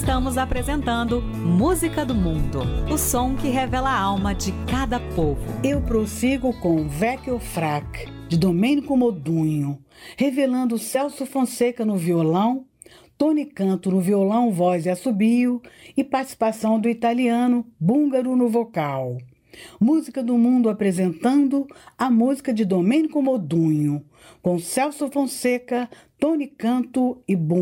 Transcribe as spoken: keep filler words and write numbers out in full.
Estamos apresentando Música do Mundo, o som que revela a alma de cada povo. Eu prossigo com Vecchio Frac, de Domênico Modugno, revelando Celso Fonseca no violão, Tony Canto no violão, voz e assobio e participação do italiano Búngaro no vocal. Música do Mundo apresentando a música de Domênico Modugno, com Celso Fonseca, Tony Canto e Búngaro.